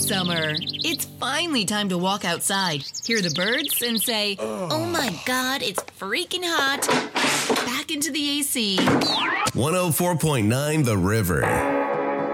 Summer. It's finally time to walk outside, hear the birds, and say, oh my God, it's freaking hot. Back into the AC. 104.9 The River.